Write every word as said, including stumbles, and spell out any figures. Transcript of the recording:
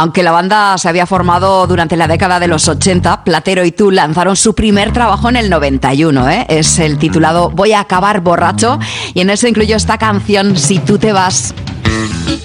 Aunque la banda se había formado durante la década de los ochenta, Platero y Tool lanzaron su primer trabajo en el noventa y uno. ¿eh? Es el titulado Voy a acabar borracho y en él se incluyó esta canción Si tú te vas.